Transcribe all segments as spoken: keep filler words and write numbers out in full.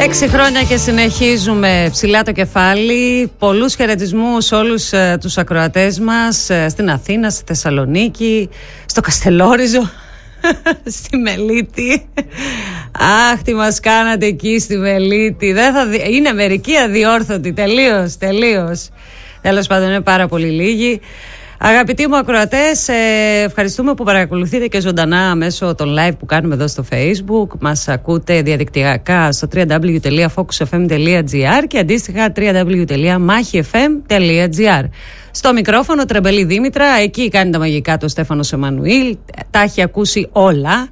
Έξι χρόνια και συνεχίζουμε ψηλά το κεφάλι. Πολλούς χαιρετισμούς όλους ε, τους ακροατές μας ε, στην Αθήνα, στη Θεσσαλονίκη, στο Καστελόριζο, στη Μελίτη. Αχ, τι μας κάνατε εκεί στη Μελίτη. Δεν θα δι... Είναι μερικοί αδιόρθωτοι, τελείως, τελείως. Τέλος πάντων, είναι πάρα πολύ λίγοι. Αγαπητοί μου ακροατές, ευχαριστούμε που παρακολουθείτε και ζωντανά μέσω των live που κάνουμε εδώ στο Facebook. Μας ακούτε διαδικτυακά στο double-u double-u double-u τελεία focus f m τελεία g r και αντίστοιχα double-u double-u double-u τελεία machi f m τελεία g r. Στο μικρόφωνο Τρεμπελή Δήμητρα, εκεί κάνει τα μαγικά του Στέφανος Εμμανουήλ, τα έχει ακούσει όλα.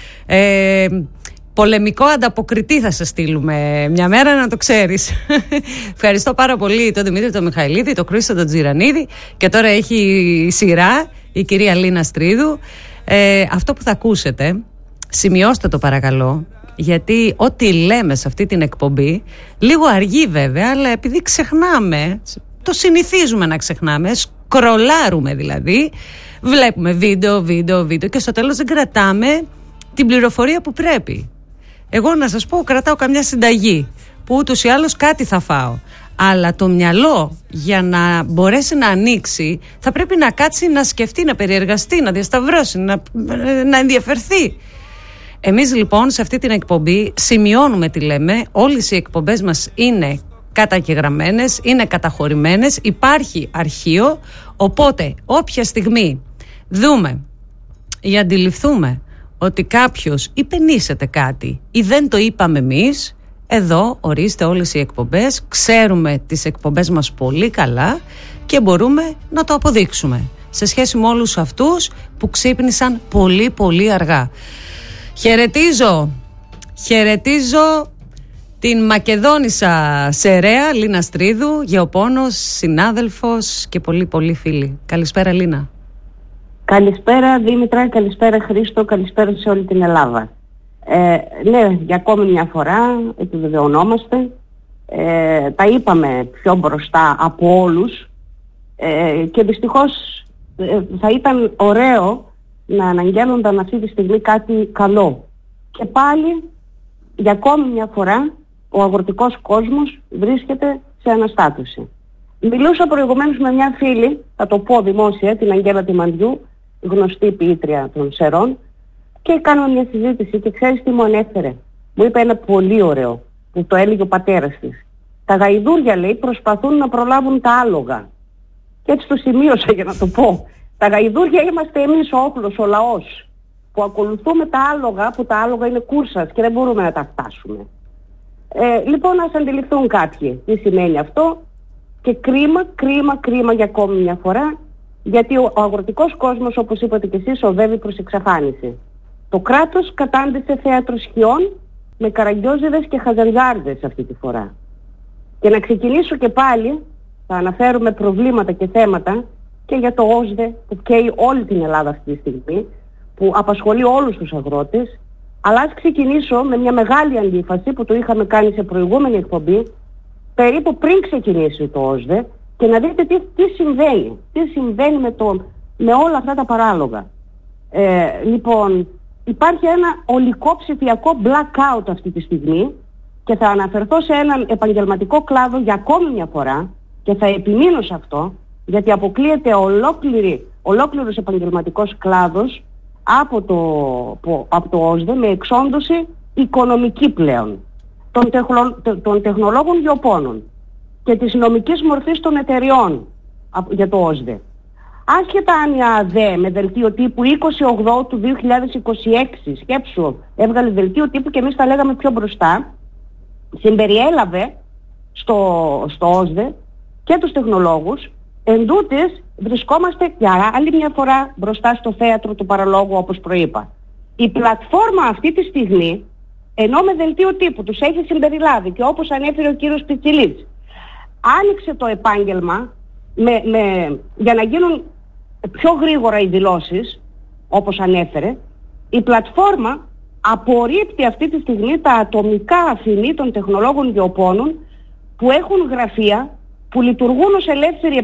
Ε, Πολεμικό ανταποκριτή θα σας στείλουμε μια μέρα, να το ξέρεις. Ευχαριστώ πάρα πολύ τον Δημήτρη τον Μιχαηλίδη, τον Χρήστο τον Τζιρανίδη και τώρα έχει σειρά η κυρία Λίνα Στρίδου. Ε, αυτό που θα ακούσετε, σημειώστε το παρακαλώ, γιατί ό,τι λέμε σε αυτή την εκπομπή, λίγο αργεί βέβαια, αλλά επειδή ξεχνάμε, το συνηθίζουμε να ξεχνάμε, σκρολάρουμε δηλαδή, βλέπουμε βίντεο, βίντεο, βίντεο και στο τέλος δεν κρατάμε την πληροφορία που πρέπει. Εγώ να σας πω, κρατάω καμιά συνταγή που ούτως ή άλλως κάτι θα φάω. Αλλά το μυαλό για να μπορέσει να ανοίξει θα πρέπει να κάτσει, να σκεφτεί, να περιεργαστεί, να διασταυρώσει, να, να ενδιαφερθεί. Εμείς λοιπόν σε αυτή την εκπομπή σημειώνουμε τι λέμε. Όλες οι εκπομπές μας είναι καταγεγραμμένες, είναι καταχωρημένες, υπάρχει αρχείο. Οπότε όποια στιγμή δούμε ή αντιληφθούμε ότι κάποιος υπενήσεται κάτι ή δεν το είπαμε εμείς, εδώ ορίστε όλες οι εκπομπές, ξέρουμε τις εκπομπές μας πολύ καλά και μπορούμε να το αποδείξουμε σε σχέση με όλους αυτούς που ξύπνησαν πολύ πολύ αργά. Χαιρετίζω, χαιρετίζω την Μακεδόνισσα Σεραία, Λίνα Στρίδου, γεωπόνος, συνάδελφος και πολύ πολύ φίλη. Καλησπέρα Λίνα. Καλησπέρα Δήμητρα, καλησπέρα Χρήστο, καλησπέρα σε όλη την Ελλάδα. Ε, ναι, για ακόμη μια φορά επιβεβαιωνόμαστε. Ε, τα είπαμε πιο μπροστά από όλους ε, και δυστυχώς ε, θα ήταν ωραίο να αναγγέλλονταν αυτή τη στιγμή κάτι καλό. Και πάλι για ακόμη μια φορά ο αγροτικός κόσμος βρίσκεται σε αναστάτωση. Μιλούσα προηγουμένως με μια φίλη, θα το πω δημόσια, την Αγγέλα Τιμαντιού, γνωστή ποιήτρια των Σερών, και κάναμε μια συζήτηση και ξέρεις τι μου ανέφερε. Μου είπε ένα πολύ ωραίο που το έλεγε ο πατέρας της. Τα γαϊδούρια, λέει, προσπαθούν να προλάβουν τα άλογα. Και έτσι το σημείωσα για να το πω. Τα γαϊδούρια είμαστε εμείς ο όχλος, ο λαός, που ακολουθούμε τα άλογα, που τα άλογα είναι κούρσας και δεν μπορούμε να τα φτάσουμε. Ε, λοιπόν, ας αντιληφθούν κάποιοι τι σημαίνει αυτό. Και κρίμα, κρίμα, κρίμα για ακόμη μια φορά, γιατί ο αγροτικός κόσμος, όπως είπατε και εσείς, οδεύει προς εξαφάνιση. Το κράτος κατάντησε θέατρο σκιών με καραγκιόζηδες και χαζανιάρδες αυτή τη φορά. Και να ξεκινήσω και πάλι, θα αναφέρουμε προβλήματα και θέματα και για το ΟΣΔΕ που καίει όλη την Ελλάδα αυτή τη στιγμή, που απασχολεί όλους τους αγρότες, αλλά ας ξεκινήσω με μια μεγάλη αντίφαση που το είχαμε κάνει σε προηγούμενη εκπομπή, περίπου πριν ξεκινήσει το ΟΣΔΕ, και να δείτε τι, τι συμβαίνει. Τι συμβαίνει με, το, με όλα αυτά τα παράλογα. Ε, λοιπόν, υπάρχει ένα ολικό ψηφιακό blackout αυτή τη στιγμή και θα αναφερθώ σε έναν επαγγελματικό κλάδο για ακόμη μια φορά και θα επιμείνω σε αυτό, γιατί αποκλείεται ολόκληρη, ολόκληρος επαγγελματικός κλάδος από το, από το ΟΣΔΕ με εξόντωση οικονομική πλέον των, τεχνο, των τεχνολόγων γεωπόνων και της νομικής μορφής των εταιριών για το ΟΣΔΕ. Άσχετα αν η ΑΔΕ με δελτίο τύπου είκοσι οκτώ του δύο χιλιάδες είκοσι έξι, σκέψου, έβγαλε δελτίο τύπου και εμείς τα λέγαμε πιο μπροστά, συμπεριέλαβε στο, στο ΟΣΔΕ και τους τεχνολόγους, εν τούτης βρισκόμαστε για άλλη μια φορά μπροστά στο θέατρο του παραλόγου, όπως προείπα. Η πλατφόρμα αυτή τη στιγμή, ενώ με δελτίο τύπου τους έχει συμπεριλάβει και όπως ανέφερε ο κύριος Πιτσιλής, άνοιξε το επάγγελμα με, με, για να γίνουν πιο γρήγορα οι δηλώσεις, όπως ανέφερε, η πλατφόρμα απορρίπτει αυτή τη στιγμή τα ατομικά αφηνή των τεχνολόγων γεωπόνων που έχουν γραφεία, που λειτουργούν ως ελεύθεροι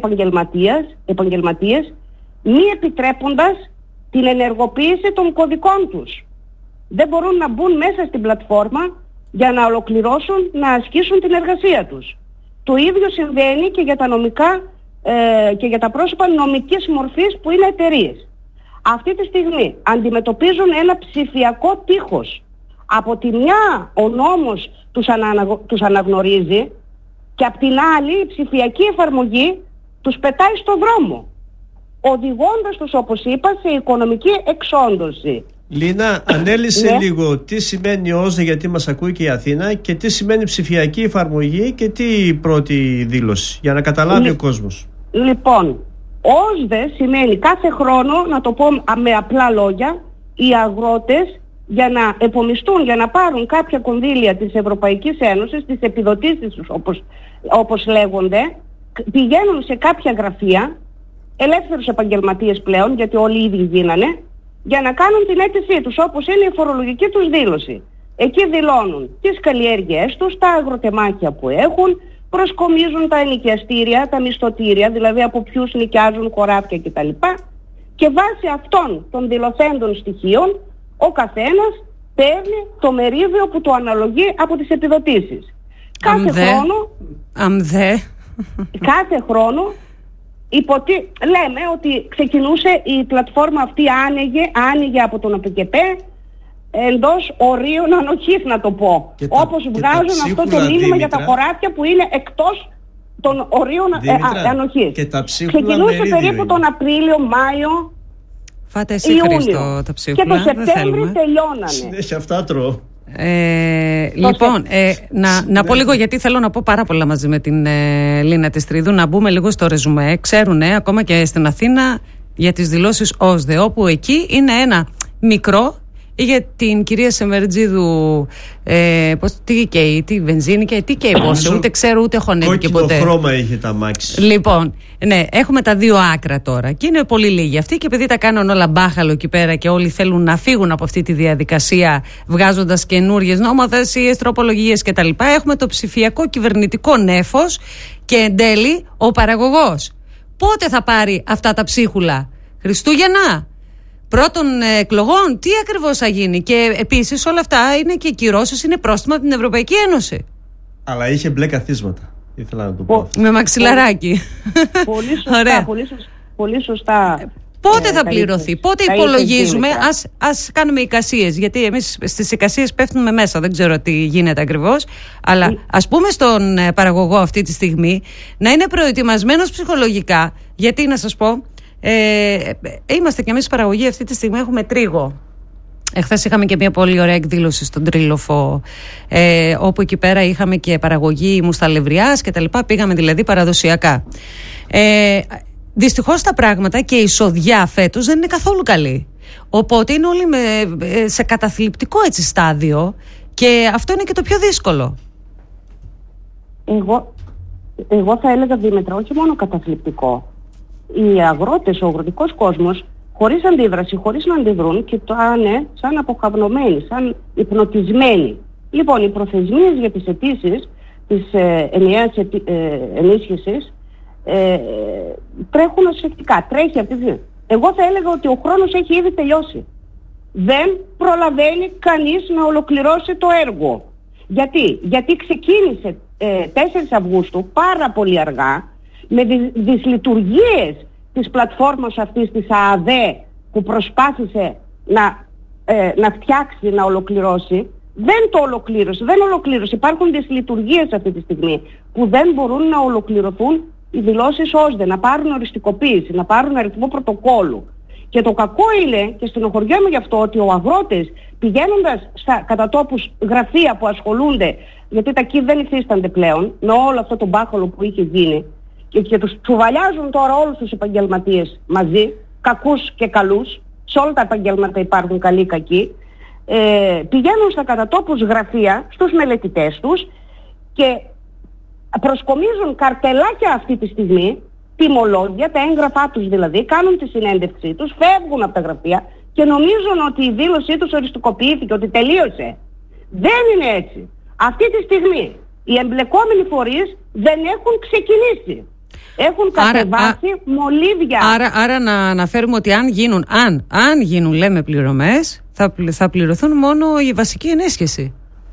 επαγγελματίες, μη επιτρέποντας την ενεργοποίηση των κωδικών τους. Δεν μπορούν να μπουν μέσα στην πλατφόρμα για να ολοκληρώσουν να ασκήσουν την εργασία τους. Το ίδιο συμβαίνει και για τα νομικά ε, και για τα πρόσωπα νομικής μορφής που είναι εταιρείες. Αυτή τη στιγμή αντιμετωπίζουν ένα ψηφιακό τείχος. Από τη μια ο νόμος τους, ανα, τους αναγνωρίζει και από την άλλη η ψηφιακή εφαρμογή τους πετάει στο δρόμο, οδηγώντας τους, όπως είπα, σε οικονομική εξόντωση. Λίνα, ανέλησε ναι. λίγο τι σημαίνει ΟΣΔΕ, γιατί μας ακούει και η Αθήνα, και τι σημαίνει ψηφιακή εφαρμογή και τι πρώτη δήλωση, για να καταλάβει Λ, ο κόσμος. Λοιπόν, ΟΣΔΕ σημαίνει κάθε χρόνο, να το πω με απλά λόγια, οι αγρότες για να επομιστούν, για να πάρουν κάποια κονδύλια της Ευρωπαϊκής Ένωσης, τις επιδοτήσεις τους όπως, όπως λέγονται, πηγαίνουν σε κάποια γραφεία, ελεύθερους επαγγελματίες πλέον, γιατί όλοι οι ίδιοι γίνανε, για να κάνουν την αίτησή τους, όπως είναι η φορολογική τους δήλωση. Εκεί δηλώνουν τις καλλιέργειές τους, τα αγροτεμάχια που έχουν, προσκομίζουν τα ενοικιαστήρια, τα μισθωτήρια, δηλαδή από ποιους νοικιάζουν χωράφια κτλ. Και βάσει αυτών των δηλωθέντων στοιχείων, ο καθένας παίρνει το μερίδιο που του αναλογεί από τις επιδοτήσεις. Κάθε Αμδε. χρόνο... Αμδε. Κάθε χρόνο υποτι... λέμε ότι ξεκινούσε η πλατφόρμα αυτή, άνοιγε, άνοιγε από τον ΟΠΚΕΠΕ εντός ορίων ανοχής, να το πω. Τα, όπως βγάζουν αυτό το μήνυμα Δήμητρα, για τα χωράφια που είναι εκτός των ορίων Δήμητρα, ανοχής. Και τα ξεκινούσε περίπου είναι. τον Απρίλιο, Μάιο, Φάτε εσύ, Χρήστο, τα ψίχουλα. Και το Σεπτέμβρη τελειώνανε. Συνέχεια αυτά τρώω. Ε, λοιπόν, ε, να, να πω λίγο, γιατί θέλω να πω πάρα πολλά μαζί με την ε, Λίνα Τεστρίδου, να μπούμε λίγο στο ρεζουμέ. Ξέρουν ε, ακόμα και στην Αθήνα για τις δηλώσεις ΟΣΔΕ, όπου εκεί είναι ένα μικρό, για την κυρία Σεμερτζίδου, ε, πώς, τι καίει, τι βενζίνη και τι καίει πόσο, ούτε ξέρω ούτε έχω ανέβει και ποτέ. Κόκκινο χρώμα είχε τα μάξι. Λοιπόν, ναι, έχουμε τα δύο άκρα τώρα και είναι πολύ λίγοι αυτοί, και επειδή τα κάνουν όλα μπάχαλο εκεί πέρα και όλοι θέλουν να φύγουν από αυτή τη διαδικασία βγάζοντας καινούριες νομοθεσίες, τροπολογίες κτλ. Έχουμε το ψηφιακό κυβερνητικό νέφος και εν τέλει ο παραγωγός. Πότε θα πάρει αυτά τα ψίχουλα? Χριστούγεννα? Πρώτων εκλογών? Τι ακριβώς θα γίνει? Και επίσης όλα αυτά είναι και κυρώσεις, είναι πρόστιμα από την Ευρωπαϊκή Ένωση. Αλλά είχε μπλε καθίσματα. Ήθελα να το πω. Με μαξιλαράκι. Πολύ σωστά. πολύ, σωστά πολύ σωστά. Πότε ε, θα πληρωθεί? Πότε υπολογίζουμε? Ας, ας κάνουμε εικασίες, γιατί εμείς στις εικασίες πέφτουμε μέσα. Δεν ξέρω τι γίνεται ακριβώς. Αλλά ας πούμε στον παραγωγό αυτή τη στιγμή να είναι προετοιμασμένος ψυχολογικά. Γιατί να σας πω, Ε, είμαστε κι εμείς παραγωγή αυτή τη στιγμή, έχουμε τρίγο. Εχθές είχαμε και μια πολύ ωραία εκδήλωση στον Τρίλοφο, ε, όπου εκεί πέρα είχαμε και παραγωγή μουσταλευριάς και τα λοιπά, πήγαμε δηλαδή παραδοσιακά. ε, Δυστυχώς τα πράγματα και η εισοδιά φέτος δεν είναι καθόλου καλή, οπότε είναι όλοι με, σε καταθλιπτικό έτσι στάδιο, και αυτό είναι και το πιο δύσκολο. Εγώ, εγώ θα έλεγα, Δήμητρα, όχι μόνο καταθλιπτικό. Οι αγρότες, ο αγροτικός κόσμος, χωρίς αντίδραση, χωρίς να αντιδρούν, κοιτάνε σαν αποχαυνομένοι, σαν υπνοτισμένοι. Λοιπόν, οι προθεσμίες για τις αιτήσεις της ε, ενιαίας ε, ενίσχυσης ε, τρέχουν ασφυκτικά. Τρέχει αυτή τη στιγμή. Εγώ θα έλεγα ότι ο χρόνος έχει ήδη τελειώσει. Δεν προλαβαίνει κανείς να ολοκληρώσει το έργο. Γιατί? Γιατί ξεκίνησε ε, τέσσερις Αυγούστου, πάρα πολύ αργά, με δυσλειτουργίες της πλατφόρμας αυτής της ΑΑΔΕ που προσπάθησε να, ε, να φτιάξει, να ολοκληρώσει. Δεν το ολοκλήρωσε, δεν ολοκλήρωσε. Υπάρχουν δυσλειτουργίες αυτή τη στιγμή που δεν μπορούν να ολοκληρωθούν οι δηλώσεις ΟΣΔΕ, να πάρουν οριστικοποίηση, να πάρουν αριθμό πρωτοκόλλου. Και το κακό είναι, και στενοχωριέμαι γι' αυτό, ότι ο αγρότης πηγαίνοντας στα κατά τόπους γραφεία που ασχολούνται, γιατί τα ΚΙ δεν υφίστανται πλέον, με όλο αυτό το μπάχαλο που είχε γίνει, και, και τους τσουβαλιάζουν τώρα όλους τους επαγγελματίες μαζί, κακούς και καλούς, σε όλα τα επαγγέλματα υπάρχουν καλοί κακοί, ε, πηγαίνουν στα κατατόπους γραφεία, στους μελετητές τους και προσκομίζουν καρτελάκια αυτή τη στιγμή, τιμολόγια, τα έγγραφά τους δηλαδή, κάνουν τη συνέντευξή τους, φεύγουν από τα γραφεία και νομίζουν ότι η δήλωσή τους οριστικοποιήθηκε, ότι τελείωσε. Δεν είναι έτσι. Αυτή τη στιγμή οι εμπλεκόμενοι φορείς δεν έχουν ξεκινήσει. Έχουν κατεβάσει άρα, μολύβια. Άρα, άρα να αναφέρουμε ότι αν γίνουν, αν, αν γίνουν λέμε πληρωμές, θα, θα πληρωθούν μόνο η βασική ενίσχυση.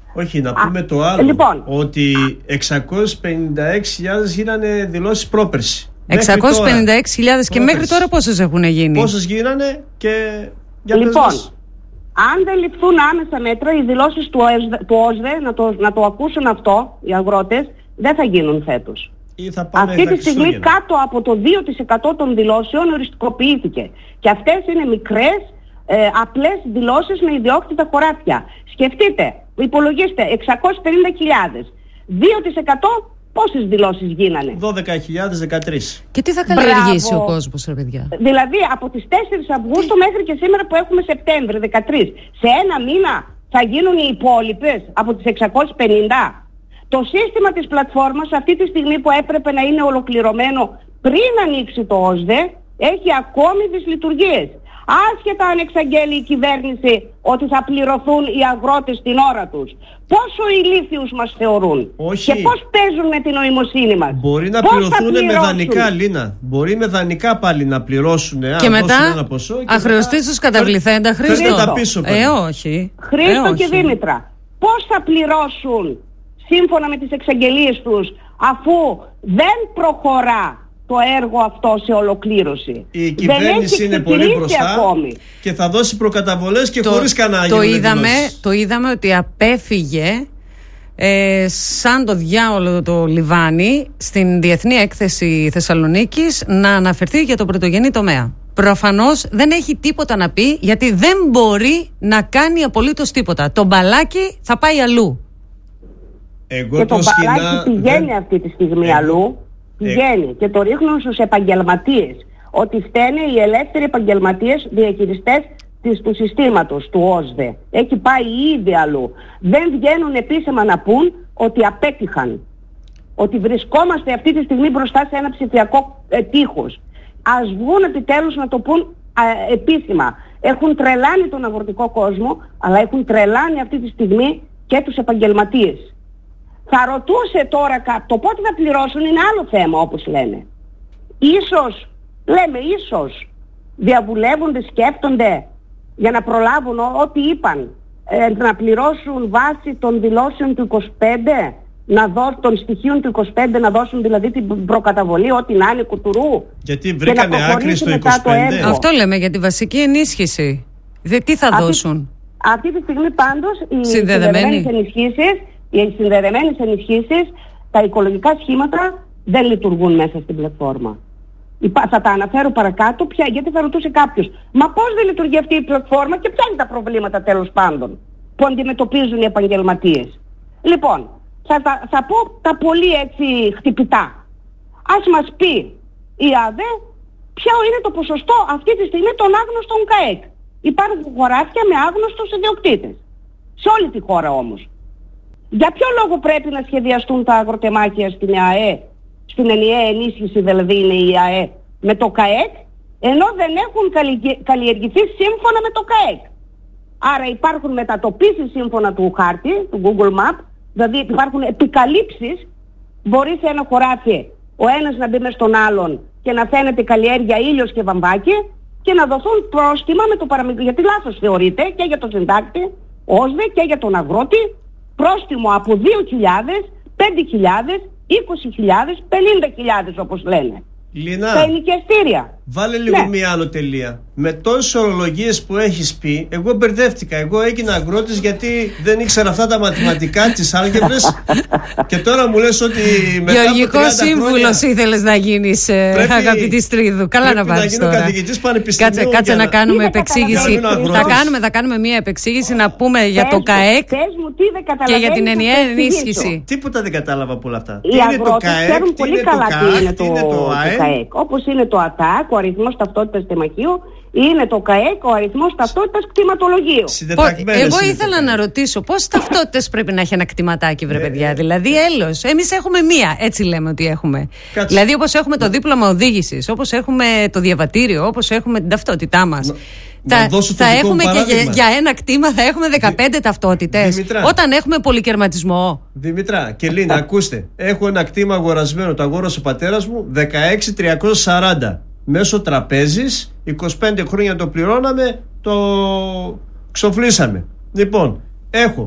Όχι, να πούμε Α, το άλλο. Λοιπόν, ότι εξακόσιες πενήντα έξι χιλιάδες γίνανε δηλώσεις πρόπερση. εξακόσιες πενήντα έξι χιλιάδες και μέχρι τώρα πόσες έχουν γίνει? Πόσες γίνανε και για Λοιπόν, πες αν δεν ληφθούν άμεσα μέτρα, οι δηλώσεις του, του ΟΣΔΕ, να το, να το ακούσουν αυτό οι αγρότες, δεν θα γίνουν φέτος. Αυτή τη στιγμή κάτω από το δύο τοις εκατό των δηλώσεων οριστικοποιήθηκε. Και αυτές είναι μικρές, ε, απλές δηλώσεις με ιδιόκτητα χωράφια. Σκεφτείτε, υπολογίστε εξακόσιες πενήντα χιλιάδες. δύο τοις εκατό πόσες δηλώσεις γίνανε? δώδεκα χιλιάδες δεκατρείς. Και τι θα καλλιεργήσει ο κόσμος, ρε παιδιά? Δηλαδή από τις τέσσερις Αυγούστου μέχρι και σήμερα που έχουμε Σεπτέμβρη δεκατρείς, σε ένα μήνα θα γίνουν οι υπόλοιπες από τις εξακόσιες πενήντα. Το σύστημα της πλατφόρμας αυτή τη στιγμή που έπρεπε να είναι ολοκληρωμένο πριν ανοίξει το ΟΣΔΕ έχει ακόμη δυσλειτουργίες. Άσχετα αν εξαγγέλει η κυβέρνηση ότι θα πληρωθούν οι αγρότες την ώρα τους. Πόσο ηλίθιους μας θεωρούν? Όχι. Και πώς παίζουν με την νοημοσύνη μας? Μπορεί να πώς πληρωθούν με δανεικά, Λίνα. Μπορεί με δανεικά πάλι να πληρώσουν. Και αν μετά αχρεωστείς τους καταβληθέντα, Χρήστο. Πίσω, ε, όχι. Χρήστο ε, και όχι. Δήμητρα, πώς θα πληρώσουν σύμφωνα με τις εξαγγελίες τους αφού δεν προχωρά το έργο αυτό σε ολοκλήρωση? Η κυβέρνηση είναι πολύ μπροστά ακόμη. Και θα δώσει προκαταβολές και το, χωρίς κανένα το είδαμε, το είδαμε ότι απέφυγε ε, σαν το διάολο το λιβάνι στην Διεθνή Έκθεση Θεσσαλονίκης να αναφερθεί για το πρωτογενή τομέα. Προφανώς δεν έχει τίποτα να πει, γιατί δεν μπορεί να κάνει απολύτως τίποτα. Το μπαλάκι θα πάει αλλού. Εγώ και το, το μπαλάκι σκηνά... πηγαίνει δεν... αυτή τη στιγμή Εγώ... αλλού. Πηγαίνει ε... και το ρίχνουν στους επαγγελματίες. Ότι φταίνε οι ελεύθεροι επαγγελματίες διαχειριστές της, του συστήματος, του ΟΣΔΕ. Έχει πάει ήδη αλλού. Δεν βγαίνουν επίσημα να πούν ότι απέτυχαν. Ότι βρισκόμαστε αυτή τη στιγμή μπροστά σε ένα ψηφιακό ε, τείχος. Ας βγουν επιτέλους να το πούν ε, επίσημα. Έχουν τρελάνει τον αγροτικό κόσμο, αλλά έχουν τρελάνει αυτή τη στιγμή και τους επαγγελματίες. Θα ρωτούσε τώρα το πότε θα πληρώσουν είναι άλλο θέμα, όπως λένε. Ίσως, λέμε ίσως, διαβουλεύονται, σκέφτονται για να προλάβουν ό,τι είπαν, ε, να πληρώσουν βάσει των δηλώσεων του είκοσι πέντε, να δώσουν των στοιχείων του είκοσι πέντε, να δώσουν δηλαδή την προκαταβολή, ό,τι να είναι κουτουρού. Γιατί βρήκανε άκρη στο είκοσι πέντε. Αυτό λέμε για τη βασική ενίσχυση. Δε, τι θα αυτή, δώσουν? Αυτή τη στιγμή πάντως οι συνδεδεμένες ενισχύσεις, οι συνδεδεμένες ενισχύσεις, τα οικολογικά σχήματα δεν λειτουργούν μέσα στην πλατφόρμα. Θα τα αναφέρω παρακάτω πια, γιατί θα ρωτούσε κάποιος, μα πώς δεν λειτουργεί αυτή η πλατφόρμα και ποια είναι τα προβλήματα τέλος πάντων που αντιμετωπίζουν οι επαγγελματίες? Λοιπόν, θα, θα, θα πω τα πολύ έτσι χτυπητά. Ας μας πει η ΑΔΕ ποιο είναι το ποσοστό αυτή τη στιγμή των άγνωστων ΚΑΕΚ. Υπάρχουν χωράφια με άγνωστους ιδιοκτήτες. Σε όλη τη χώρα όμως. Για ποιο λόγο πρέπει να σχεδιαστούν τα αγροτεμάχια στην ΑΕ, στην ενιαία ενίσχυση δηλαδή είναι η ΑΕ, με το ΚΑΕΚ, ενώ δεν έχουν καλλιεργηθεί σύμφωνα με το ΚΑΕΚ? Άρα υπάρχουν μετατοπίσεις σύμφωνα του χάρτη, του Google Map, δηλαδή υπάρχουν επικαλύψεις. Μπορεί σε ένα χωράφι ο ένας να μπει μες στον άλλον και να φαίνεται καλλιέργεια ήλιος και βαμβάκι και να δοθούν πρόστιμα με το παραμικρό, γιατί λάθος θεωρείται και για τον συντάκτη, ΟΣΔΕ και για τον αγρότη, πρόστιμο από δύο χιλιάδες, πέντε χιλιάδες, είκοσι χιλιάδες, πενήντα χιλιάδες όπως λένε. Λίνα, τα ενοικιαστήρια. Βάλε λίγο ναι. μία άλλο τελεία. Με τόσες ορολογίες που έχεις πει, εγώ μπερδεύτηκα. Εγώ έγινα αγρότης γιατί δεν ήξερα αυτά τα μαθηματικά της άλγευρες και τώρα μου λες ότι μετά Γεωργικός σύμβουλος ήθελες να γίνεις, πρέπει, αγαπητή Στρίδου. Καλά να πας τώρα. Να γίνω καθηγητής πανεπιστημίου. Κάτσε, κάτσε να, να κάνουμε επεξήγηση. Θα κάνουμε, θα κάνουμε μία επεξήγηση να πούμε για το ΚΑΕΚ και για την ενιαία ενίσχυση. Τίποτα δεν κατάλαβα από όλα αυτά. Οι αγρότες ξέρουν πολύ καλά τι είναι το ΚΑΕΚ. Όπως είναι το ΑΤΑΚ, ο αριθμός ταυτότητας τεμαχίου, είναι το ΚΑΕΚ, ο αριθμός ταυτότητας κτηματολογίου. Εγώ ήθελα να ρωτήσω πόσες ταυτότητες πρέπει να έχει ένα κτηματάκι, βρε παιδιά. Δηλαδή, έλος. Εμείς έχουμε μία, έτσι λέμε ότι έχουμε. Κάτσε. Δηλαδή, όπως έχουμε το δίπλωμα οδήγησης, όπως έχουμε το διαβατήριο, όπως έχουμε την ταυτότητά μας. Θα, θα έχουμε και για, για ένα κτήμα θα έχουμε δεκαπέντε Δη... ταυτότητες. Δημητρά. Όταν έχουμε πολυκερματισμό. Δημητρά και Λίνα, ακούστε. Έχω ένα κτήμα αγορασμένο, το αγόρασε ο πατέρας μου, δεκαέξι χιλιάδες τριακόσια σαράντα. Μέσω τραπέζης, είκοσι πέντε χρόνια το πληρώναμε, το ξοφλήσαμε. Λοιπόν, έχω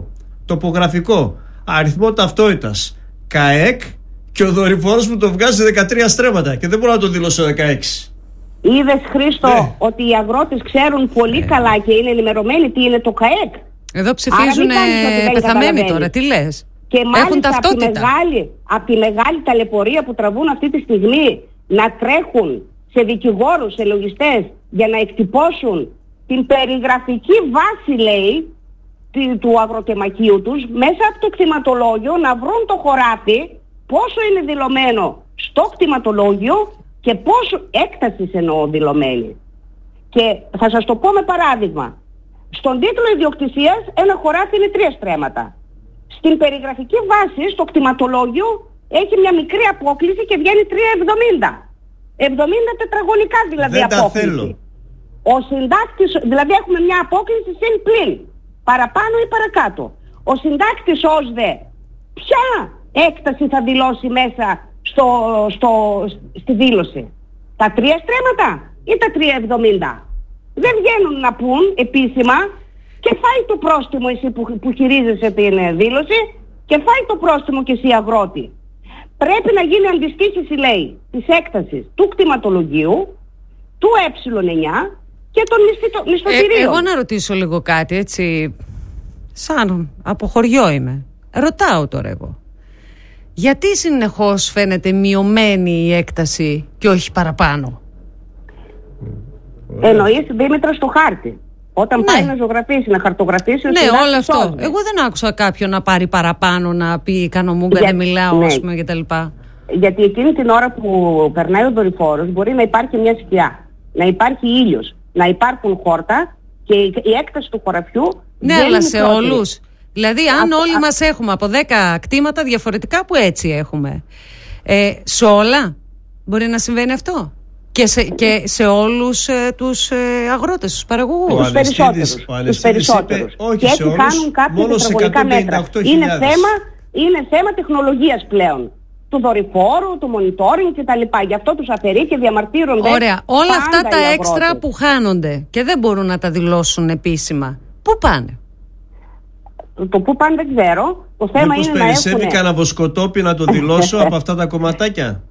τοπογραφικό, αριθμό ταυτότητας, ΚΑΕΚ, και ο δορυφόρος μου το βγάζει δεκατρία στρέμματα και δεν μπορώ να το δηλώσω δεκαέξι. Είδες, Χρήστο, ναι. ότι οι αγρότες ξέρουν πολύ ναι. καλά και είναι ενημερωμένοι τι είναι το ΚΑΕΚ. Εδώ ψηφίζουν πεθαμένοι τώρα, τι λες. Και έχουν μάλιστα από τη, ταυτότητα. από τη μεγάλη ταλαιπωρία που τραβούν αυτή τη στιγμή να τρέχουν σε δικηγόρους, σε λογιστές για να εκτυπώσουν την περιγραφική βάση, λέει, του αγροτεμαχίου τους μέσα από το κτηματολόγιο, να βρουν το χωράφι πόσο είναι δηλωμένο στο κτηματολόγιο και πόσο έκταση εννοώ δηλωμένη. Και θα σας το πω με παράδειγμα. Στον τίτλο ιδιοκτησίας ένα χωράφι είναι τρία στρέμματα. Στην περιγραφική βάση, στο κτηματολόγιο, έχει μια μικρή απόκληση και βγαίνει τρία εβδομήντα. εβδομήντα τετραγωνικά δηλαδή δεν απόκληση. Τα θέλω. Ο συντάκτης, δηλαδή έχουμε μια απόκληση συν πλην, παραπάνω ή παρακάτω. Ο συντάκτης ως δε, ποια έκταση θα δηλώσει μέσα στο, στο, στη δήλωση? Τα τρία στρέμματα ή τα τρία εβδομήντα? Δεν βγαίνουν να πούν επίσημα και φάει το πρόστιμο εσύ που, που χειρίζεσαι την δήλωση και φάει το πρόστιμο και εσύ αγρότη. Πρέπει να γίνει αντιστοίχηση, λέει, της έκτασης του κτηματολογίου, του ε εννιά και των μισθωτηρίων. Ε, εγώ να ρωτήσω λίγο κάτι, έτσι, σαν από χωριό είμαι. Ρωτάω τώρα εγώ. Γιατί συνεχώς φαίνεται μειωμένη η έκταση και όχι παραπάνω? Εννοείς, Δήμητρα, στο χάρτη. Όταν ναι. πάει να ζωγραφίσει, να χαρτογραφήσει. Ναι, όλο αυτό. Σώζει. Εγώ δεν άκουσα κάποιον να πάρει παραπάνω, να πει κάνω μούγκα, Για, δεν μιλάω, ναι. ας πούμε, κτλ. Γιατί εκείνη την ώρα που περνάει ο δορυφόρος μπορεί να υπάρχει μια σκιά, να υπάρχει ήλιος, να υπάρχουν χόρτα και η, η έκταση του χωραφιού. Ναι, αλλά σε όλους. Δηλαδή, αν α, όλοι α, μας έχουμε από δέκα κτήματα διαφορετικά που έτσι έχουμε, ε, σε όλα μπορεί να συμβαίνει αυτό? Και σε, και σε όλους ε, τους ε, αγρότες, τους παραγωγούς. Τους περισσότερους. Τους περισσότερους. Όχι και έτσι όλους, κάνουν κάποια τετραγωνικά μέτρα. Είναι θέμα, είναι θέμα τεχνολογίας πλέον. Του δορυφόρου, του monitoring κτλ. Γι' αυτό τους αφαιρεί και διαμαρτύρονται. Ωραία. Όλα αυτά τα έξτρα που χάνονται και δεν μπορούν να τα δηλώσουν επίσημα, πού πάνε? Το πού πάνε δεν ξέρω. Το θέμα Μήπως είναι να περισσεύει έχουν... κανένα βοσκοτόπι να το δηλώσω από αυτά τα κομματάκια?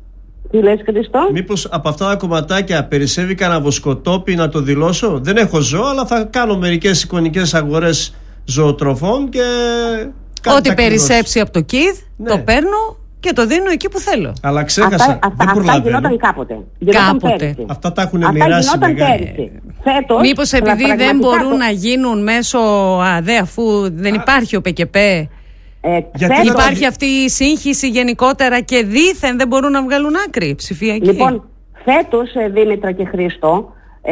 Τι λες, Χριστό? Μήπως από αυτά τα κομματάκια περισσεύει κανένα βοσκοτόπι να το δηλώσω? Δεν έχω ζώο, αλλά θα κάνω μερικές εικονικές αγορές ζωοτροφών και... Ό,τι περισσέψει από το ΚΙΔ, ναι. το παίρνω και το δίνω εκεί που θέλω. Αλλά ξέχασα, αυτά, δεν αυτά, προλαβαίνω. Αυτά γινόταν κάποτε. Κάποτε. Αυτά τα έχουν μοιράσει μεγάλοι. Φέτος, μήπως επειδή δεν μπορούν το... να γίνουν μέσω ΑΔΕ, αφού δεν υπάρχει ο ΠΚΠ, ε, γιατί υπάρχει θα... αυτή η σύγχυση γενικότερα και δήθεν δεν μπορούν να βγάλουν άκρη ψηφιακή. Λοιπόν, φέτος, Δήμητρα και Χρήστο,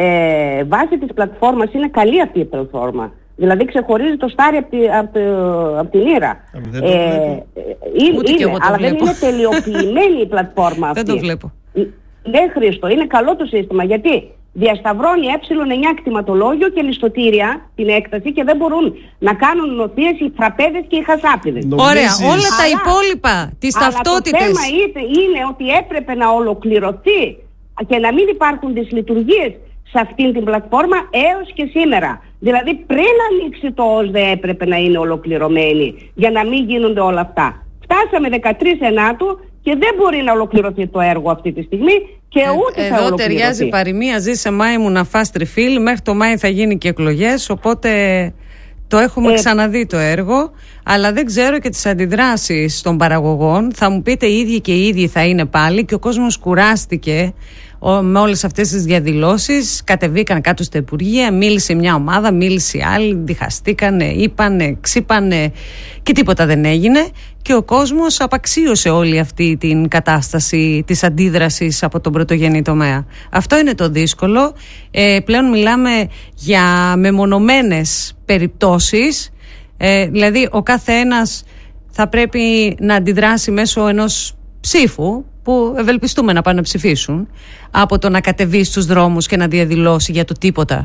ε, βάσει της πλατφόρμας είναι καλή αυτή η πλατφόρμα. Δηλαδή ξεχωρίζει το στάρι από, τη, από, από την ήρα. Δεν το ε, βλέπω. Είναι, είναι, αλλά βλέπω. Δεν είναι τελειοποιημένη η πλατφόρμα αυτή. Δεν το βλέπω. Ναι, Χρήστο, είναι καλό το σύστημα. Γιατί διασταυρώνει ε εννιά κτηματολόγιο και ληστοτήρια την έκταση και δεν μπορούν να κάνουν νοθείες οι φραπέδες και οι χασάπιδες. Ωραία, όλα τα υπόλοιπα, τις ταυτότητες. Το θέμα είναι ότι έπρεπε να ολοκληρωθεί και να μην υπάρχουν δυσλειτουργίες σε αυτήν την πλατφόρμα έως και σήμερα. Δηλαδή πριν ανοίξει το ΟΣΔΕ έπρεπε να είναι ολοκληρωμένη για να μην γίνονται όλα αυτά. Φτάσαμε δεκατρείς Ενάτου και δεν μπορεί να ολοκληρωθεί το έργο αυτή τη στιγμή και ούτε ε, θα εδώ ολοκληρωθεί. Εδώ ταιριάζει παροιμία, ζει σε Μάη μου να φας τριφύλ, μέχρι το Μάη θα γίνει και εκλογές, οπότε το έχουμε ε, ξαναδεί το έργο, αλλά δεν ξέρω και τις αντιδράσεις των παραγωγών. Θα μου πείτε οι ίδιοι και οι ίδιοι θα είναι πάλι και ο κόσμος κουράστηκε με όλες αυτές τις διαδηλώσεις. Κατεβήκαν κάτω στα Υπουργεία, μίλησε μια ομάδα, μίλησε άλλη, διχαστήκανε, είπανε, ξύπανε και τίποτα δεν έγινε και ο κόσμος απαξίωσε όλη αυτή την κατάσταση της αντίδρασης από τον πρωτογενή τομέα. Αυτό είναι το δύσκολο. Ε, πλέον μιλάμε για μεμονωμένες περιπτώσεις, ε, δηλαδή ο κάθε ένας θα πρέπει να αντιδράσει μέσω ενός ψήφου που ευελπιστούμε να πάνε να ψηφίσουν, από το να κατεβεί στους δρόμους και να διαδηλώσει για το τίποτα.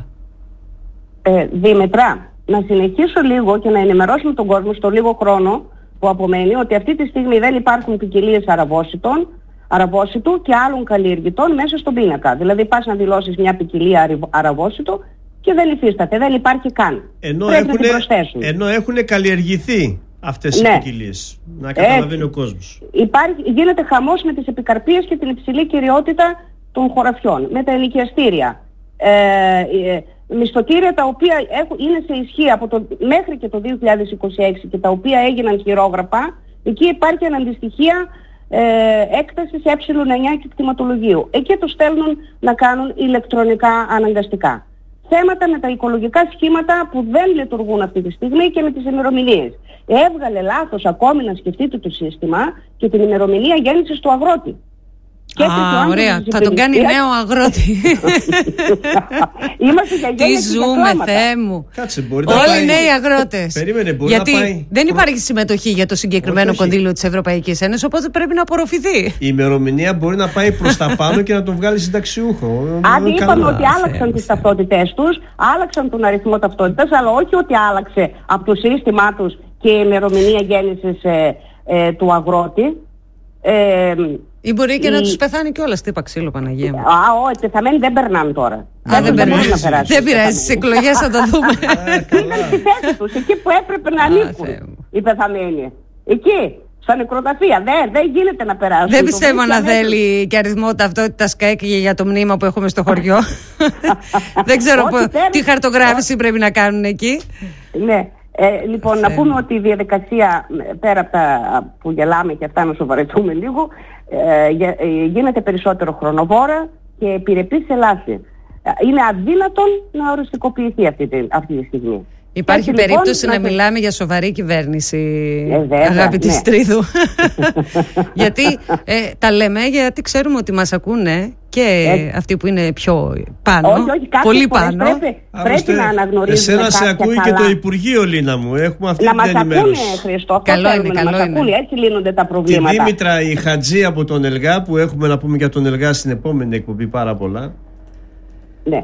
Ε, Δήμητρα, να συνεχίσω λίγο και να ενημερώσουμε τον κόσμο στο λίγο χρόνο που απομένει ότι αυτή τη στιγμή δεν υπάρχουν ποικιλίες αραβόσιτων, αραβόσιτου και άλλων καλλιεργητών μέσα στον πίνακα. Δηλαδή πας να δηλώσεις μια ποικιλία αραβόσιτο και δεν υφίσταται, δεν υπάρχει καν. Ενώ Πρέπει έχουνε, να την προσθέσουν. Ενώ έχουν καλλιεργηθεί αυτές ναι. οι ποικιλίες. Να καταλαβαίνει ο κόσμος. Υπάρχει, γίνεται χαμός με τις επικαρπίες και την υψηλή κυριότητα των χωραφιών, με τα ενοικιαστήρια. Ε, ε, μισθωτήρια τα οποία έχουν, είναι σε ισχύ από το, μέχρι και το δύο χιλιάδες είκοσι έξι και τα οποία έγιναν χειρόγραφα, εκεί υπάρχει αναντιστοιχεία ε, έκτασης ε εννιά και κτηματολογίου. Εκεί το στέλνουν να κάνουν ηλεκτρονικά αναγκαστικά. Θέματα με τα οικολογικά σχήματα που δεν λειτουργούν αυτή τη στιγμή και με τις ημερομηνίες. Έβγαλε λάθος ακόμη να σκεφτείτε το σύστημα και την ημερομηνία γέννησης του αγρότη. Α, ωραία. Θα τον κάνει νέο αγρότη. Είμαστε για τι ζούμε, Θεέ μου. Κάτσε, μπορεί όλοι να πάει... οι νέοι αγρότες. Περίμενε, μπορεί γιατί να πάει... δεν υπάρχει συμμετοχή για το συγκεκριμένο όχι, όχι. κονδύλιο της Ευρωπαϊκής Ένωσης, οπότε πρέπει να απορροφηθεί. Η ημερομηνία μπορεί να πάει προς τα πάνω και να τον βγάλει συνταξιούχο. Άντε είπαμε ότι άλλαξαν τις ταυτότητές τους, άλλαξαν τον αριθμό ταυτότητας, αλλά όχι ότι άλλαξε από το σύστημά τους και η ημερομηνία γέννησης ε, ε, του αγρότη. Ε, Ή μπορεί και η... να τους πεθάνει κιόλας. Τι είπα ξύλο, Παναγία μου. Α, όχι, πεθαμένοι δεν περνάνε τώρα. Α, δεν, δεν περνάνε. Δεν πειράζει, στις εκλογές θα το δούμε. Είναι στη θέση τους, εκεί που έπρεπε να ανήκουν οι πεθαμένοι. Εκεί, στα νεκροταφεία. Δεν, δεν γίνεται να περάσουν. Δεν πιστεύω να θέλει και αριθμό ταυτότητας ΚΑΕΚ για το μνήμα που έχουμε στο χωριό. Δεν ξέρω τι χαρτογράφηση πρέπει να κάνουν εκεί. Ναι. Ε, λοιπόν, να πούμε ότι η διαδικασία, πέρα από τα που γελάμε και αυτά να σοβαρευτούμε λίγο, ε, γίνεται περισσότερο χρονοβόρα και επιρρεπή σε λάθη. Είναι αδύνατον να οριστικοποιηθεί αυτή τη, αυτή τη στιγμή. Υπάρχει έτσι, περίπτωση λοιπόν, να, να μιλάμε για σοβαρή κυβέρνηση, ε, βέβαια, αγάπη ναι. Στρίδου. Γιατί ε, τα λέμε, γιατί ξέρουμε ότι μας ακούνε και ε, αυτοί που είναι πιο πάνω, όχι, όχι, πολύ πάνω. Πρέπει, πρέπει να αναγνωρίζουμε. Εσένα σε ακούει καλά. Και το Υπουργείο, Λίνα μου. Έχουμε αυτή να την μας ενημέρωση. Ακούνε, Χριστό, καλό είναι, καλό να μας είναι. Ακούνε, έτσι λύνονται τα προβλήματα. Τη Δήμητρα η Χατζή από τον ΕΛΓΑ, που έχουμε να πούμε για τον ΕΛΓΑ στην επόμενη εκπομπή πάρα πολλά. Ναι.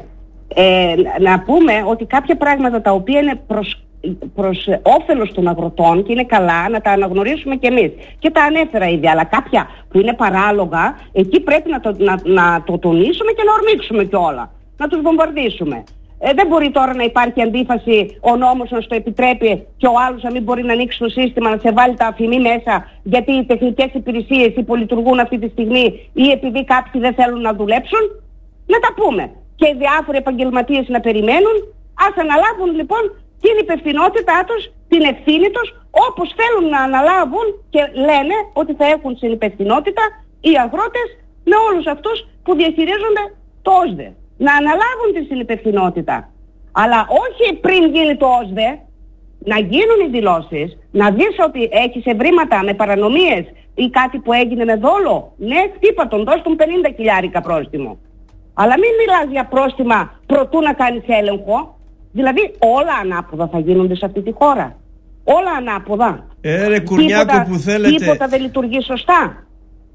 Ε, να πούμε ότι κάποια πράγματα τα οποία είναι προς, προς όφελος των αγροτών και είναι καλά να τα αναγνωρίσουμε κι εμείς. Και τα ανέφερα ήδη, αλλά κάποια που είναι παράλογα, εκεί πρέπει να το, να, να το τονίσουμε και να ορμήξουμε κιόλα. Να τους βομβαρδίσουμε. Ε, δεν μπορεί τώρα να υπάρχει αντίφαση ο νόμος να στο επιτρέπει και ο άλλος να μην μπορεί να ανοίξει το σύστημα, να σε βάλει τα αφημί μέσα, γιατί οι τεχνικές υπηρεσίες υπολειτουργούν αυτή τη στιγμή ή επειδή κάποιοι δεν θέλουν να δουλέψουν. Να τα πούμε. Και οι διάφοροι επαγγελματίες να περιμένουν, ας αναλάβουν λοιπόν την υπευθυνότητά τους, την ευθύνη τους, όπως θέλουν να αναλάβουν και λένε ότι θα έχουν συνυπευθυνότητα οι αγρότες με όλους αυτούς που διαχειρίζονται το ΟΣΔΕ. Να αναλάβουν τη συνυπευθυνότητα. Αλλά όχι πριν γίνει το ΟΣΔΕ, να γίνουν οι δηλώσεις, να δεις ότι έχεις ευρήματα με παρανομίες ή κάτι που έγινε με δόλο. Ναι, χτύπα τον, δώσ' τον πενήντα χιλιάρικα πρόστιμο. Αλλά μην μιλάς για πρόστιμα προτού να κάνεις έλεγχο. Δηλαδή όλα ανάποδα θα γίνονται σε αυτή τη χώρα. Όλα ανάποδα. Ε, ρε Κουρνιάκο τίποτα, που θέλετε. Τίποτα δεν λειτουργεί σωστά.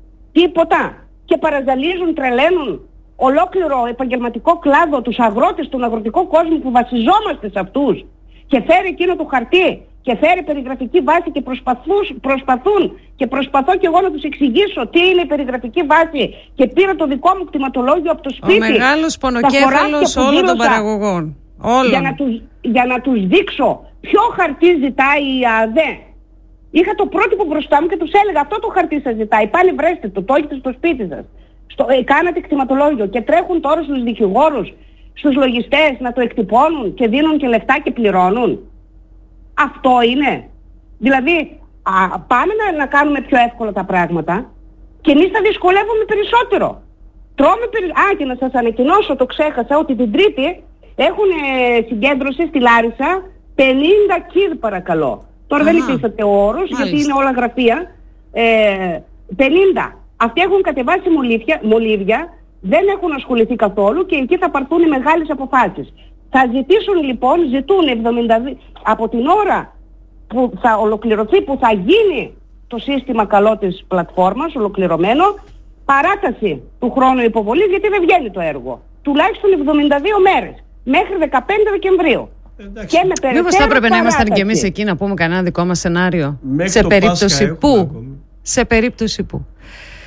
Τίποτα. Και παραζαλίζουν, τρελαίνουν ολόκληρο επαγγελματικό κλάδο, τους αγρότες, τον αγροτικό κόσμο που βασιζόμαστε σε αυτούς. Και φέρει εκείνο το χαρτί και φέρει περιγραφική βάση και προσπαθούν και προσπαθώ και εγώ να τους εξηγήσω τι είναι η περιγραφική βάση και πήρα το δικό μου κτηματολόγιο από το σπίτι. Ο μεγάλος πονοκέφαλος όλων των παραγωγών. Όλων. Για να, τους, για να τους δείξω ποιο χαρτί ζητάει η ΑΔΕ. Είχα το πρότυπο μπροστά μου και τους έλεγα αυτό το χαρτί σας ζητάει. Πάλι βρέστε το, το έχετε στο σπίτι σας. Στο, ε, κάνατε κτηματολόγιο και τρέχουν τώρα στους δικηγόρους, στους λογιστές να το εκτυπώνουν και δίνουν και λεφτά και πληρώνουν. Αυτό είναι. Δηλαδή α, πάμε να, να κάνουμε πιο εύκολα τα πράγματα και εμείς θα δυσκολεύουμε περισσότερο. Τρώμε περι... Α, και να σας ανακοινώσω, το ξέχασα, ότι την Τρίτη έχουν ε, συγκέντρωση στη Λάρισα πενήντα κιλ παρακαλώ. Τώρα δεν υπήρχε ο όρος, γιατί είναι όλα γραφεία. Ε, πενήντα. Αυτοί έχουν κατεβάσει μολύβια, μολύβια, δεν έχουν ασχοληθεί καθόλου και εκεί θα πάρθουν οι μεγάλες αποφάσεις. Θα ζητήσουν λοιπόν, ζητούν εβδομήντα δύο, από την ώρα που θα ολοκληρωθεί, που θα γίνει το σύστημα καλό της πλατφόρμας, ολοκληρωμένο, παράταση του χρόνου υποβολής, γιατί δεν βγαίνει το έργο. Τουλάχιστον εβδομήντα δύο μέρες, μέχρι δεκαπέντε Δεκεμβρίου. Εντάξει. Μήπως θα έπρεπε να ήμασταν κι εμείς εκεί να πούμε κανένα δικό μας σενάριο. Μέχρι σε περίπτωση Πάσχα που. Σε περίπτωση που.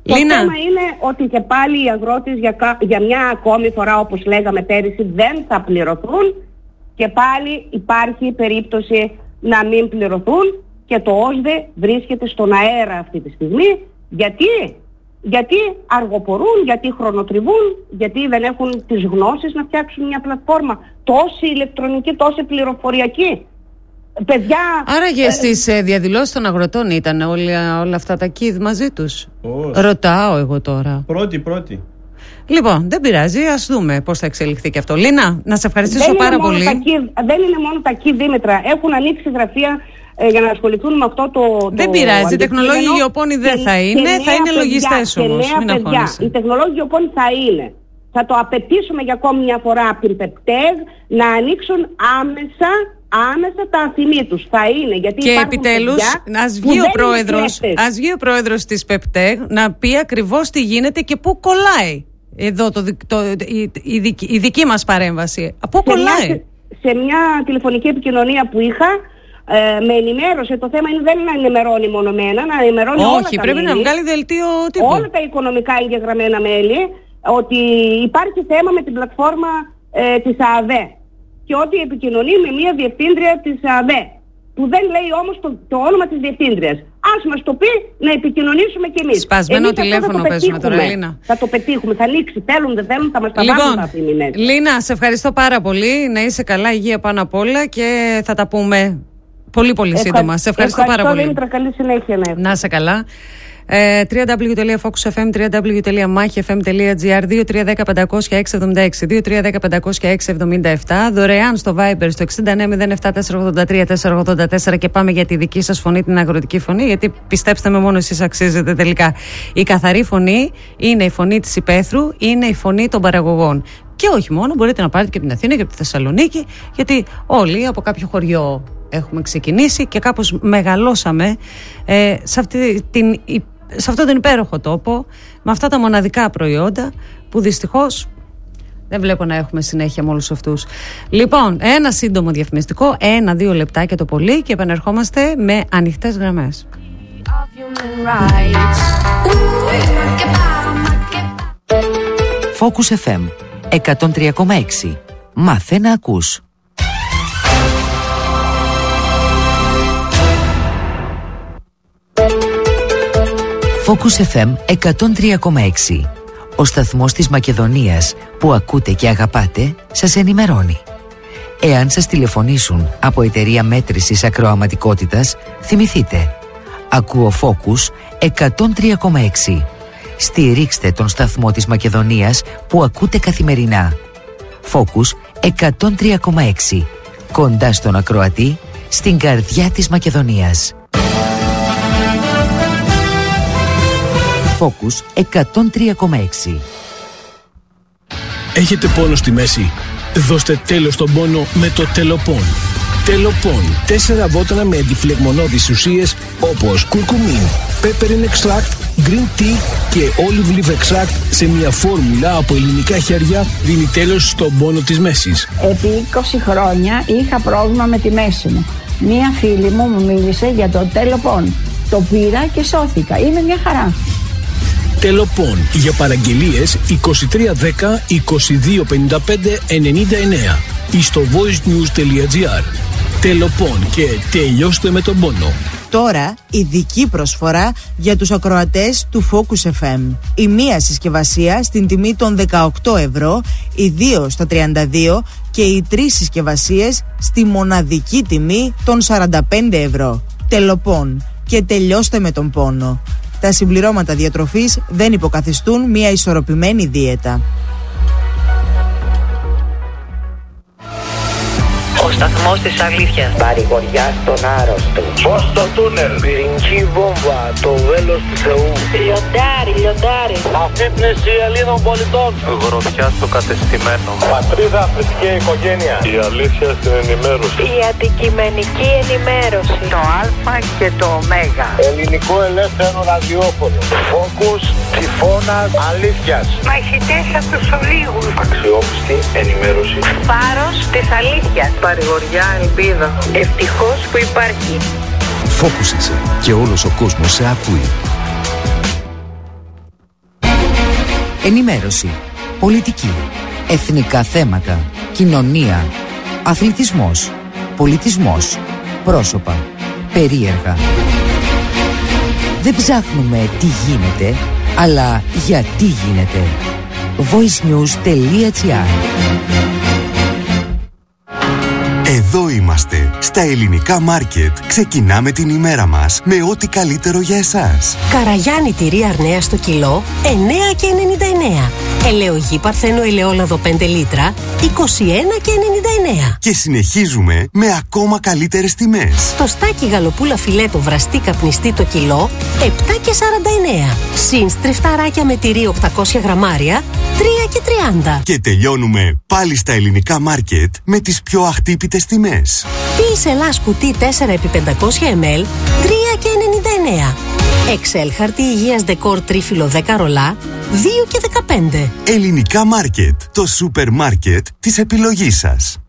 Το θέμα είναι ότι και πάλι οι αγρότες για, για μια ακόμη φορά, όπως λέγαμε πέρυσι, δεν θα πληρωθούν και πάλι υπάρχει περίπτωση να μην πληρωθούν και το ΟΣΔΕ βρίσκεται στον αέρα αυτή τη στιγμή. Γιατί? Γιατί αργοπορούν, γιατί χρονοτριβούν, γιατί δεν έχουν τις γνώσεις να φτιάξουν μια πλατφόρμα τόση ηλεκτρονική, τόση πληροφοριακή. Παιδιά, άραγε ε, στις ε, διαδηλώσεις των αγροτών ήταν όλα, όλα αυτά τα κίδ μαζί τους? Oh. Ρωτάω εγώ τώρα. Πρώτη, πρώτη. Λοιπόν, δεν πειράζει, ας δούμε πώς θα εξελιχθεί και αυτό. Λίνα, να σε ευχαριστήσω δεν πάρα πολύ. Key, δεν είναι μόνο τα Key, Δήμητρα. Έχουν ανοίξει γραφεία ε, για να ασχοληθούν με αυτό το. Δεν το πειράζει, οι τεχνολόγοι γεωπόνοι δεν θα είναι, θα είναι λογιστές όμως. Μην αγχώνεσαι. Οι τεχνολόγοι γεωπόνοι θα είναι. Θα το απαιτήσουμε για ακόμη μια φορά από την ΠΕΠΤΕΓ να ανοίξουν άμεσα. Άμεσα τα αφημί τους θα είναι, γιατί και επιτέλους ας βγει, ο πρόεδρος, ας βγει ο πρόεδρος της ΠΕΠΤΕΓ να πει ακριβώς τι γίνεται και πού κολλάει εδώ το, το, η, η, δική, η δική μας παρέμβαση. Πού κολλάει? Μια, σε μια τηλεφωνική επικοινωνία που είχα ε, με ενημέρωσε, το θέμα είναι δεν είναι να ενημερώνει μόνο μένα, να ενημερώνει όχι, όλα τα πρέπει μέλη, να βγάλει δελτίο τύπου. Όλα τα οικονομικά εγγεγραμμένα μέλη, ότι υπάρχει θέμα με την πλατφόρμα ε, της ΑΔΕ. Και ότι επικοινωνεί με μια διευθύντρια της ΑΔΕ, που δεν λέει όμως το, το όνομα της διευθύντριας. Ας μας το πει να επικοινωνήσουμε κι εμείς. Σπασμένο τηλέφωνο παίζουμε τώρα, Λίνα. Θα το πετύχουμε, θα ανοίξει, θέλουν, δεν θέλουν, θα μας τα λοιπόν, βάλουν αυτοί οι μήνες. Λίνα, σε ευχαριστώ πάρα πολύ, να είσαι καλά, υγεία πάνω απ' όλα και θα τα πούμε πολύ πολύ Ευχα... σύντομα. Σε ευχαριστώ, ευχαριστώ πάρα πολύ. Δήμητρα, καλή συνέχεια. Ναι. Να είσαι καλά. double-u double-u double-u τελεία focus f m, double-u double-u double-u τελεία mach f m τελεία g r, δύο τρία ένα μηδέν πέντε μηδέν έξι επτά έξι, δύο τρία ένα μηδέν πέντε έξι επτά επτά, δωρεάν στο Viber στο εξήντα εννέα μηδέν επτά τετρακόσια ογδόντα τρία τετρακόσια ογδόντα τέσσερα και πάμε για τη δική σας φωνή, την αγροτική φωνή, γιατί πιστέψτε με, μόνο εσείς αξίζετε τελικά. Η καθαρή φωνή είναι η φωνή της υπαίθρου, είναι η φωνή των παραγωγών. Και όχι μόνο, μπορείτε να πάρετε και από την Αθήνα και από τη Θεσσαλονίκη, γιατί όλοι από κάποιο χωριό έχουμε ξεκινήσει και κάπως μεγαλώσαμε ε, σε αυτή την σε αυτόν τον υπέροχο τόπο, με αυτά τα μοναδικά προϊόντα που δυστυχώς δεν βλέπω να έχουμε συνέχεια με όλους αυτούς. Λοιπόν, ένα σύντομο διαφημιστικό, ένα-δύο λεπτάκια το πολύ και επανερχόμαστε με ανοιχτές γραμμές. Focus εφ εμ εκατόν τρία κόμμα έξι. Μάθε να ακούς. Focus εφ εμ εκατόν τρία κόμμα έξι. Ο σταθμός της Μακεδονίας που ακούτε και αγαπάτε σας ενημερώνει. Εάν σας τηλεφωνήσουν από εταιρεία μέτρησης ακροαματικότητας, θυμηθείτε. Ακούω Focus εκατόν τρία κόμμα έξι. Στηρίξτε τον σταθμό της Μακεδονίας που ακούτε καθημερινά. Focus εκατόν τρία κόμμα έξι. Κοντά στον ακροατή, στην καρδιά της Μακεδονίας. Focus εκατόν τρία κόμμα έξι. Έχετε πόνο στη μέση? Δώστε τέλος στον πόνο με το Τελοπών. Τελοπών. Τέσσερα βότανα με αντιφλεγμονώδεις ουσίες όπως κουρκουμίν, peppermint extract, green tea και olive leaf extract σε μια φόρμουλα από ελληνικά χέρια δίνει τέλος στον πόνο της μέσης. Επί είκοσι χρόνια είχα πρόβλημα με τη μέση μου. Μία φίλη μου μου μίλησε για το Τελοπών. Το πήρα και σώθηκα. Είναι μια χαρά. Τελοπών. Για παραγγελίες είκοσι τρία δέκα είκοσι δύο πενήντα πέντε ενενήντα εννέα ή στο voicenews τελεία gr. Τελοπών και τελειώστε με τον πόνο. Τώρα ειδική προσφορά για τους ακροατές του Focus εφ εμ. Η μία συσκευασία στην τιμή των δεκαοκτώ ευρώ, οι δύο στα τριάντα δύο και οι τρεις συσκευασίες στη μοναδική τιμή των σαράντα πέντε ευρώ. Τελοπών και τελειώστε με τον πόνο. Τα συμπληρώματα διατροφής δεν υποκαθιστούν μια ισορροπημένη δίαιτα. Ο σταθμός της αλήθειας. Παρηγοριά στον άρρωστο. Φως στο τούνελ. Πυρηνική βόμβα. Το βέλος του Θεού. Λιοντάρι, λιοντάρι. Αφύπνιση Ελλήνων πολιτών. Γροθιά στο κατεστημένο. Πατρίδα, θρησκεία, οικογένεια. Η αλήθεια στην ενημέρωση. Η αντικειμενική ενημέρωση. Το Α και το Ω. Ελληνικό ελεύθερο ραδιόφωνο. Focus, τυφώνας, αλήθειας. Μαχητές από τους ολίγους. Αξιόπιστη ενημέρωση. Φάρος της αλήθειας. Παρηγοριά, ελπίδα. Ευτυχώς που υπάρχει. Focus είσαι και όλος ο κόσμος σε ακούει. Ενημέρωση, πολιτική, εθνικά θέματα, κοινωνία, αθλητισμός, πολιτισμός, πρόσωπα, περίεργα. Δεν ψάχνουμε τι γίνεται, αλλά γιατί γίνεται. voicenews.gr. Εδώ είμαστε, στα ελληνικά μάρκετ. Ξεκινάμε την ημέρα μας με ό,τι καλύτερο για εσάς. Καραγιάννη τυρί Αρνέα στο κιλό, εννέα και ενενήντα εννέα. Ελαιογή Παρθένο ελαιόλαδο πέντε λίτρα, είκοσι ένα και ενενήντα εννέα. Και συνεχίζουμε με ακόμα καλύτερες τιμές. Το στάκι γαλοπούλα φιλέτο βραστή καπνιστή το κιλό, επτά και σαράντα εννέα. Συν στριφταράκια με τυρί οκτακόσια γραμμάρια, τρία και τριάντα. Και τελειώνουμε πάλι στα ελληνικά μάρκετ με τις πιο αχτύπητες τιμές. Πίς Ελλάς κουτί τέσσερα επί πεντακόσια μιλιλίτρα, τρία και ενενήντα εννέα. Excel χαρτί υγείας δεκόρ τρίφυλλο δέκα ρολά, δύο και δεκαπέντε. Ελληνικά μάρκετ, το σούπερ μάρκετ της επιλογής σας.